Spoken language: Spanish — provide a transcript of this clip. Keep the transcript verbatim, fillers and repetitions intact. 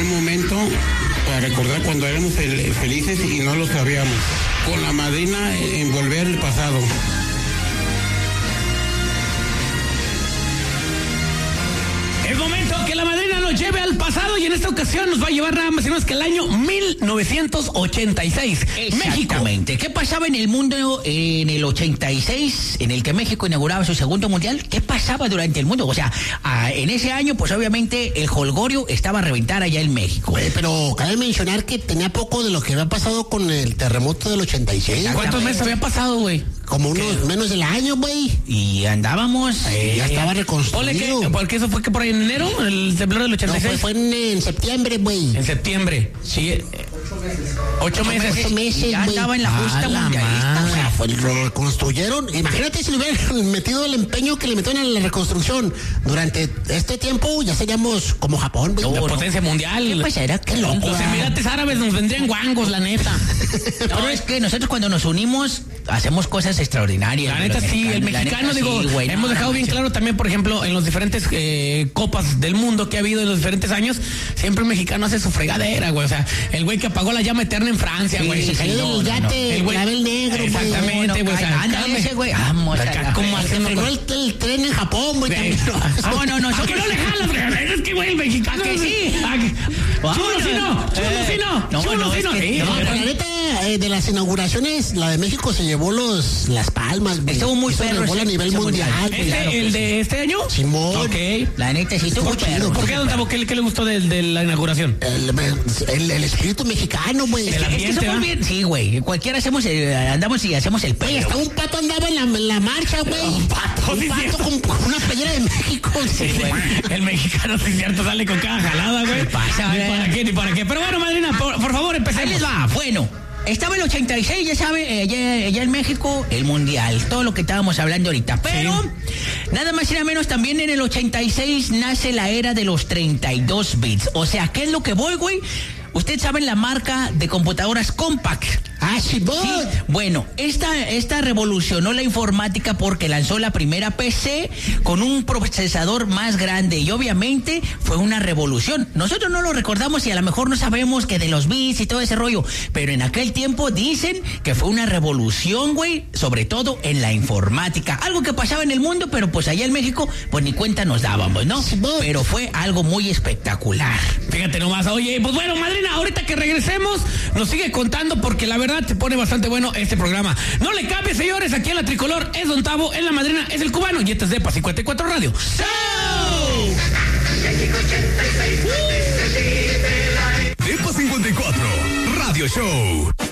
buen momento para recordar cuando éramos fel- felices y no lo sabíamos. Con la madrina en volver al pasado. Es momento que la madrina nos lleve al pasado y en esta ocasión nos va a llevar nada más y menos que el año mil novecientos ochenta y seis. Exactamente. México. ¿Qué pasaba en el mundo en el ochenta y seis, en el que México inauguraba su segundo mundial? ¿Qué pasaba durante el mundo? O sea, a, en ese año, pues obviamente el jolgorio estaba a reventar allá en México. Güey, pero cabe mencionar que tenía poco de lo que había pasado con el terremoto del ochenta y seis. ¿Cuántos meses había pasado, güey? Como unos ¿Qué? menos del año, güey. Y andábamos... Eh, ya estaba Ponle reconstruido. que, porque eso fue que por ahí en enero, el temblor del ochenta No, y seis. fue, fue en, en septiembre, güey. En septiembre. Sí. eh, Ocho meses. Ocho meses, ya güey. andaba en la justa A la mundialista, O güey. sea, fue, lo reconstruyeron. Imagínate si le hubieran metido el empeño que le metieron en la reconstrucción. Durante este tiempo ya seríamos como Japón, güey. La No, potencia mundial. ¿Qué pues era? Qué loco. Los Emirates Árabes nos vendrían guangos, la neta. No, es que nosotros cuando nos unimos hacemos cosas extraordinarias. La neta los sí, el mexicanos, la mexicano, neta, digo, sí, güey, hemos no, dejado no, bien sí. claro también, por ejemplo, en los diferentes eh, copas del mundo que ha habido en los diferentes años, siempre el mexicano hace su fregadera, güey. O sea, el güey que apagó la llama eterna en Francia, Sí, güey. sí, Cayó no, del no, no. yate, El güey- clavel negro, güey. Exactamente, güey. O sea, Ándale cállame. ese, güey. Vamos a Acá, la- ¿cómo Se hacen? frenó el, el tren en Japón, güey. Sí. también, ¿no? No, no, no. ¿A yo- que no le jalas, güey? Es que, güey, el mexicano... ¿A que sí? ¿A que- Chulo sí no, chulo sí no, No, chulo no, sí es no. que- Sí, No, güey. pero la neta, eh, de las inauguraciones, la de México se llevó los las palmas, güey. Estuvo muy Hizo perro revuelo a ese- nivel ese mundial, mundial. güey. ¿Este, claro que el de este año? Simón. Ok. La neta sí estuvo Estuvo perro. chido. ¿Por qué, don Tabo? ¿Qué, qué le gustó de, de la inauguración? El, el, el espíritu mexicano, güey. El Es que ambiente, somos ¿va? bien, sí, güey. Cualquiera hacemos, el- andamos y hacemos el Güey, pedo. hasta un pato andaba en la, en la marcha, güey. Un pato, Un sí, pato cierto. con, con una playera de México. Sí, güey. El mexicano, sí es cierto, sale con cada jalada, güey. pasa, Ni güey? para qué, ni para qué. Pero bueno, madrina, por, por favor, Ahí empecemos. les va, bueno. Estaba el ochenta y seis, ya sabe, eh, allá, allá en México, el mundial, todo lo que estábamos hablando ahorita. Pero, Sí. nada más y nada menos, también en el ochenta y seis nace la era de los treinta y dos bits. O sea, ¿qué es lo que voy, güey? Ustedes saben la marca de computadoras Compaq. Ah, sí, vos. Sí, bueno, esta, esta revolucionó la informática porque lanzó la primera P C con un procesador más grande y obviamente fue una revolución. Nosotros no lo recordamos y a lo mejor no sabemos que de los bits y todo ese rollo, pero en aquel tiempo dicen que fue una revolución, güey, sobre todo en la informática. Algo que pasaba en el mundo, pero pues allá en México, pues ni cuenta nos dábamos, ¿no? Pero fue algo muy espectacular. Fíjate nomás, oye, pues bueno, madrina, ahorita que regresemos, nos sigue contando porque la verdad te pone bastante bueno este programa. No le cambie, señores, aquí en la Tricolor es Don Tavo, en la madrina es el cubano y este es Depa cincuenta y cuatro Radio. ¡Show! Depa cincuenta y cuatro Radio Show.